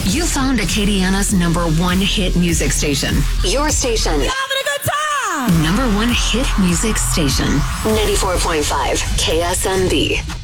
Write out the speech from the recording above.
You found Acadiana's #1 hit music station. Your station. Having a good time. #1 hit music station. 94.5 KSMB.